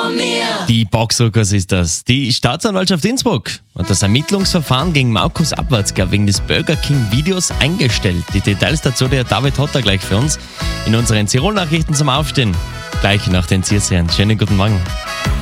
Die Boxruckers ist das. Die Staatsanwaltschaft Innsbruck hat das Ermittlungsverfahren gegen Markus Abwartzka wegen des Burger King Videos eingestellt. Die Details dazu, der David Hotter gleich für uns in unseren Tirol-Nachrichten zum Aufstehen. Gleich nach den Ziersehen. Schönen guten Morgen.